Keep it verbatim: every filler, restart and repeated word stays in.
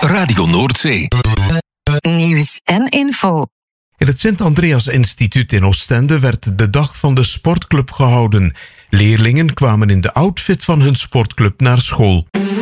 Radio Noordzee. Nieuws en info. In het Sint-Andreas-instituut in Oostende werd de dag van de sportclub gehouden. Leerlingen kwamen in de outfit van hun sportclub naar school.